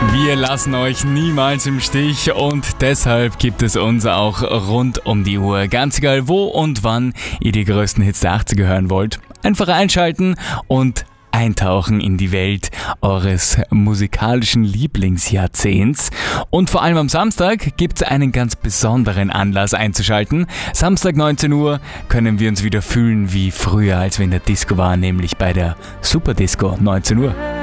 Wir lassen euch niemals im Stich und deshalb gibt es uns auch rund um die Uhr. Ganz egal wo und wann ihr die größten Hits der 80er hören wollt. Einfach einschalten und eintauchen in die Welt eures musikalischen Lieblingsjahrzehnts. Und vor allem am Samstag gibt es einen ganz besonderen Anlass einzuschalten. Samstag 19 Uhr können wir uns wieder fühlen wie früher, als wir in der Disco waren, nämlich bei der Superdisco 19 Uhr.